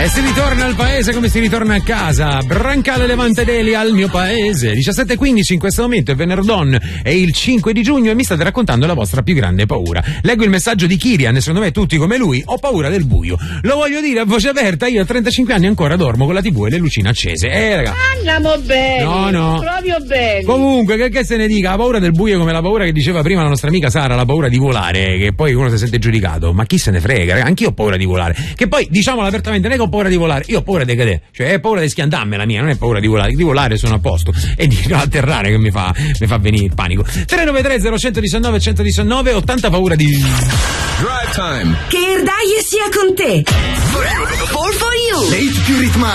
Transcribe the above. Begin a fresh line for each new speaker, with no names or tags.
E si ritorna al paese come si ritorna a casa. Brancale Levante Deli al mio paese. 17:15 in questo momento, è venerdì, è il 5 di giugno e mi state raccontando la vostra più grande paura. Leggo il messaggio di Kirian e secondo me tutti come lui, ho paura del buio. Lo voglio dire a voce aperta, io a 35 anni ancora dormo con la TV e le lucine accese. Raga.
Andiamo bene.
No.
Proprio bene.
Comunque, che se ne dica, la paura del buio come la paura che diceva prima la nostra amica Sara, la paura di volare, che poi uno si sente giudicato. Ma chi se ne frega, raga? Anch'io ho paura di volare. Che poi, diciamolo apertamente, non è che ho paura di volare, io ho paura di cadere, cioè è paura di schiantarmi la mia, non è paura di volare sono a posto, è di atterrare che mi fa venire il panico. 393 0119 119, ho tanta paura di
Drive Time.
Che Erdaie sia con te.
For you.
For you.
Le hit più ritmate